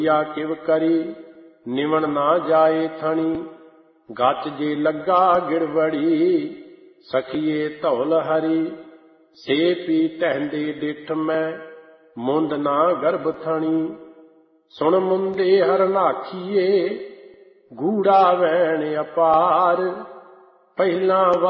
या किव करी निवण ना जाए थणी। गच जे लगा गिड़बड़ी सखिए धौल हरी। से पी टहंदे डिठ मैं मुंद ना गर्भ थणी। सुन मुंदे हरनाखिए गूढ़ा वैण अपार। ਪਹਿਲਾਂ